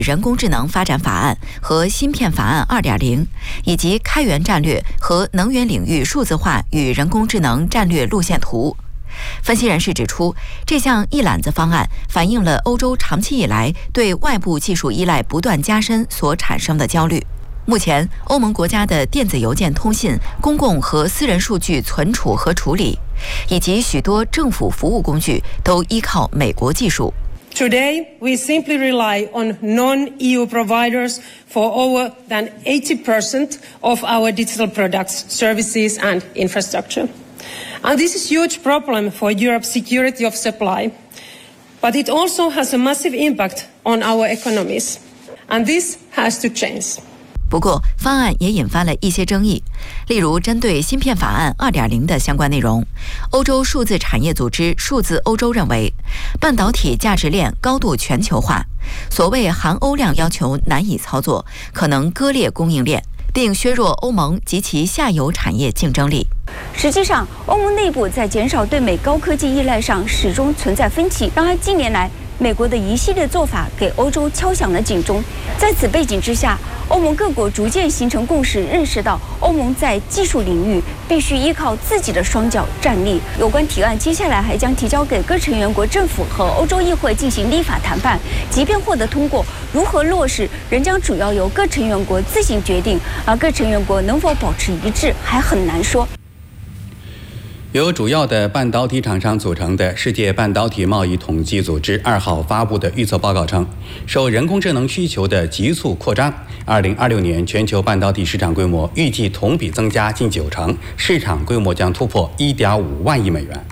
人工智能发展法案和芯片法案 2.0， 以及开源战略和能源领域数字化与人工智能战略路线图。分析人士指出，这项一揽子方案反映了欧洲长期以来对外部技术依赖不断加深所产生的焦虑。目前，欧盟国家的电子邮件通信、公共和私人数据存储和处理，以及许多政府服务工具都依靠美国技术。 Today, we simply rely on non-EU providers for over than 80% of our digital products, services and infrastructure. And this is a huge problem for Europe's security of supply, but it also has a massive impact on our economies, and this has to change. 不过，方案也引发了一些争议，例如针对芯片法案 2.0 的相关内容，欧洲数字产业组织数字欧洲认为，半导体价值链高度全球化，所谓含欧量要求难以操作，可能割裂供应链，并削弱欧盟及其下游产业竞争力。 实际上，欧盟内部在减少对美高科技依赖上始终存在分歧。然而，近年来美国的一系列做法给欧洲敲响了警钟。在此背景之下，欧盟各国逐渐形成共识，认识到欧盟在技术领域必须依靠自己的双脚站立。有关提案接下来还将提交给各成员国政府和欧洲议会进行立法谈判。即便获得通过，如何落实仍将主要由各成员国自行决定，而各成员国能否保持一致还很难说。 由主要的半导体厂商组成的世界半导体贸易统计组织2号发布的预测报告称，受人工智能需求的急速扩张，2026年全球半导体市场规模预计同比增加近90%，市场规模将突破1.5万亿美元。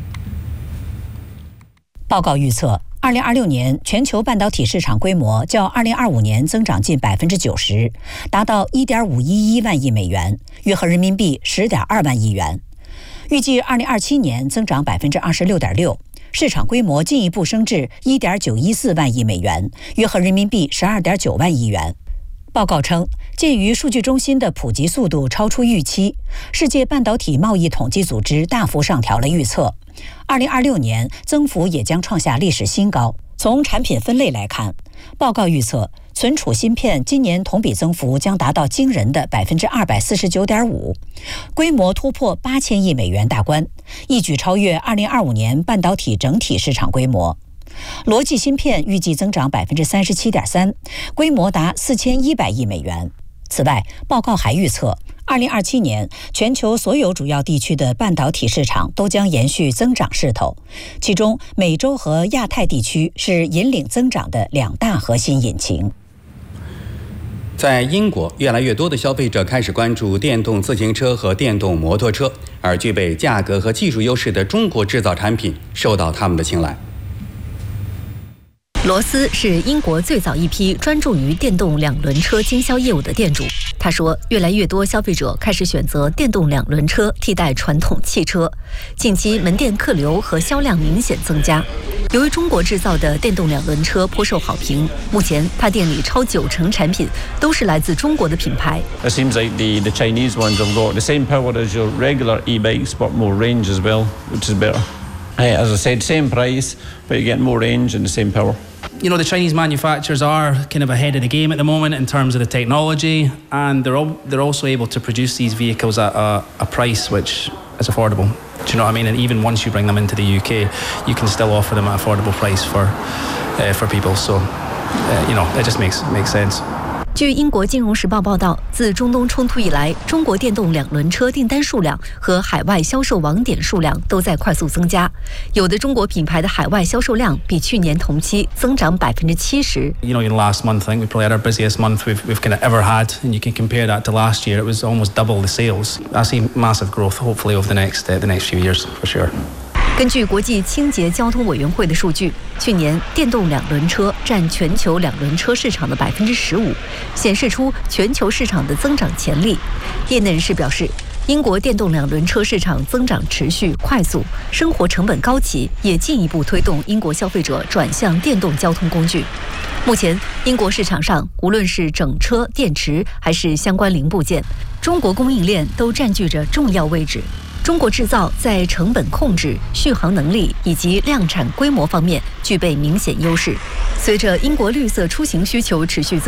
报告预测，2026年全球半导体市场规模较2025年增长近90%，达到1.511万亿美元，约合人民币10.2万亿元。预计2027年增长26.6%，市场规模进一步升至1.914万亿美元，约合人民币12.9万亿元。报告称，鉴于数据中心的普及速度超出预期，世界半导体贸易统计组织大幅上调了预测，2026年增幅也将创下历史新高。从产品分类来看，报告预测存储芯片今年同比增幅将达到惊人的249.5%，规模突破8000亿美元大关，一举超越2025年半导体整体市场规模。逻辑芯片预计增长37.3%，规模达4100亿美元。此外，报告还预测2027年全球所有主要地区的半导体市场都将延续增长势头，其中美洲和亚太地区是引领增长的2大核心引擎。 在英国，越来越多的消费者开始关注电动自行车和电动摩托车，而具备价格和技术优势的中国制造产品受到他们的青睐。 罗斯是英国最早一批专注于电动2轮车经销业务的店主。他说，越来越多消费者开始选择电动2轮车替代传统汽车，近期门店客流和销量明显增加。由于中国制造的电动2轮车颇受好评，目前他店里超90%产品都是来自中国的品牌。 It seems like the Chinese ones have got the same power as your regular e-bikes, but more range as well, which is better. As I said, same price, but you get more range and the same power. You know, the Chinese manufacturers are kind of ahead of the game at the moment in terms of the technology, and they're also able to produce these vehicles at a price which is affordable. Do you know what I mean? And even once you bring them into the UK, you can still offer them at an affordable price for people. So, you know, it just makes sense. 据英国金融时报报道，自中东冲突以来，中国电动2轮车订单数量和海外销售网点数量都在快速增加。有的中国品牌的海外销售量比去年同期增长70%。 You know, in last month, I think we probably had our busiest month we've kind of ever had, and you can compare that to last year. It was almost double the sales. I see massive growth, hopefully over the next few years for sure. 根据国际清洁交通委员会的数据，去年电动2轮车占全球2轮车市场的15%，显示出全球市场的增长潜力。业内人士表示，英国电动2轮车市场增长持续快速，生活成本高企，也进一步推动英国消费者转向电动交通工具。目前，英国市场上无论是整车、电池还是相关零部件，中国供应链都占据着重要位置。 中国制造在成本控制、续航能力以及量产规模方面具备明显优势。随着英国绿色出行需求持续增